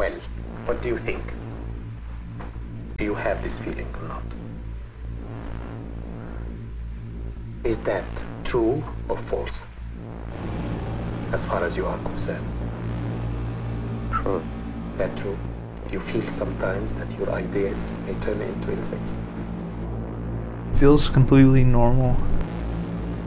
Well, what do you think? Do you have this feeling or not? Is that true or false? As far as you are concerned. True. That true? Do you feel sometimes that your ideas may turn into insects? Feels completely normal.